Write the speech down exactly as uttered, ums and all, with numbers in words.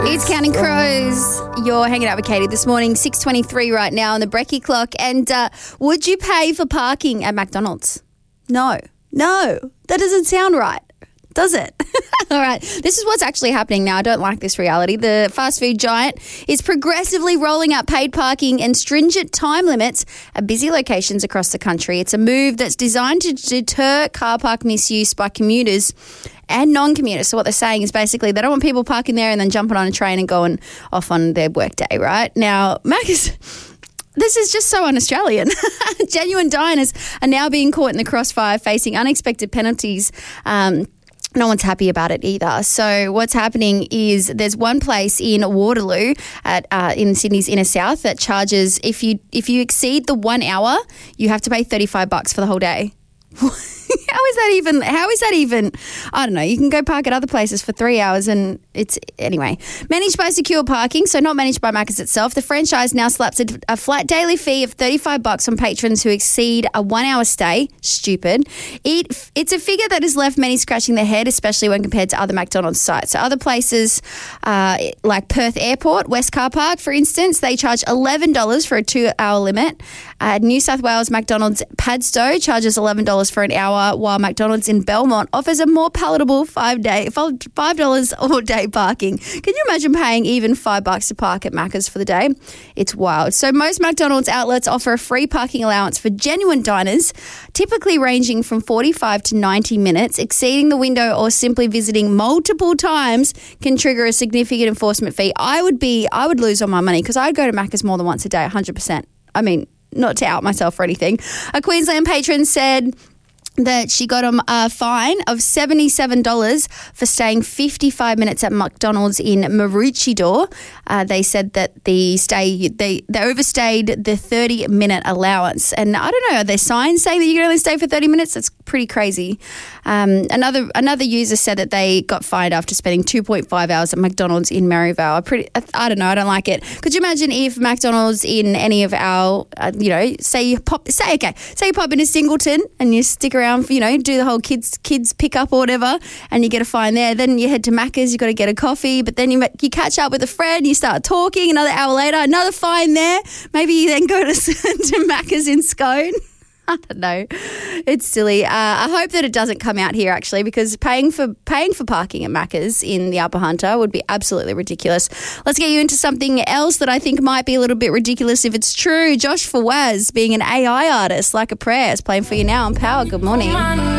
It's Counting Crows. You're hanging out with Katie this morning, six twenty-three right now on the Brekkie clock. And uh, would you pay for parking at McDonald's? No. No. That doesn't sound right, does it? All right. This is what's actually happening now. I don't like this reality. The fast food giant is progressively rolling out paid parking and stringent time limits at busy locations across the country. It's a move that's designed to deter car park misuse by commuters and non-commuters. So what they're saying is basically they don't want people parking there and then jumping on a train and going off on their work day, right? Now, Mac is... This is just so un-Australian. Genuine diners are now being caught in the crossfire, facing unexpected penalties. Um, no one's happy about it either. So what's happening is there's one place in Waterloo at uh, in Sydney's inner south that charges, if you if you exceed the one hour, you have to pay thirty-five bucks for the whole day. How is that even, how is that even, I don't know, you can go park at other places for three hours and it's, anyway. Managed by Secure Parking, so not managed by Macca's itself, the franchise now slaps a, a flat daily fee of thirty-five bucks on patrons who exceed a one hour stay. Stupid. It, it's a figure that has left many scratching their head, especially when compared to other McDonald's sites. So other places uh, like Perth Airport, West Car Park, for instance, they charge eleven dollars for a two hour limit. Uh, New South Wales McDonald's Padstow charges eleven dollars for an hour, while McDonald's in Belmont offers a more palatable five day five dollars all day parking. Can you imagine paying even five bucks to park at Macca's for the day? It's wild. So most McDonald's outlets offer a free parking allowance for genuine diners, typically ranging from forty-five to ninety minutes. Exceeding the window or simply visiting multiple times can trigger a significant enforcement fee. I would be, I would lose all my money because I'd go to Macca's more than once a day, one hundred percent. I mean, not to out myself or anything. A Queensland patron said that she got a fine of seventy-seven dollars for staying fifty-five minutes at McDonald's in Maroochydore. Uh, they said that the stay they, they overstayed the thirty-minute allowance. And I don't know, are there signs saying that you can only stay for thirty minutes? That's pretty crazy. Um, another another user said that they got fined after spending two point five hours at McDonald's in Maryvale. I, pretty, I don't know, I don't like it. Could you imagine if McDonald's in any of our, uh, you know, say you pop, say, okay, say you pop into Singleton and you stick around, you know, do the whole kids kids pick up or whatever, and you get a fine there. Then you head to Macca's, you got to get a coffee, but then you you catch up with a friend, you start talking. Another hour later, another fine there. Maybe you then go to to Macca's in Scone. I don't know. It's silly. Uh, I hope that it doesn't come out here actually, because paying for paying for parking at Macca's in the Upper Hunter would be absolutely ridiculous. Let's get you into something else that I think might be a little bit ridiculous if it's true. Josh Fawaz being an A I artist, Like a Prayer, is playing for you now on Power. Good morning.